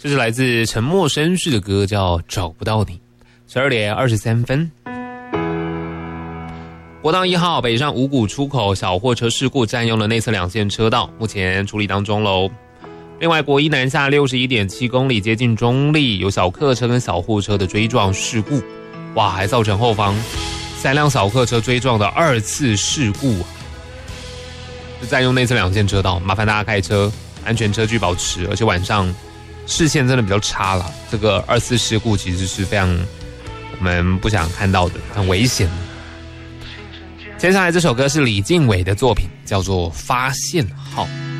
这是来自陈默绅士的歌，叫《找不到你》。12点23分。国道1号北上五股出口小货车事故占用了内侧2线车道，目前处理当中喽。另外，国一南下61.7公里接近中立，有小客车跟小货车的追撞事故，哇，还造成后方3辆小客车追撞的2次事故啊！就占用内侧2线车道，麻烦大家开车安全车距保持，而且晚上视线真的比较差了。这个2次事故其实是非常我们不想看到的，很危险的。接下来这首歌是李静伟的作品，叫做《发现号》。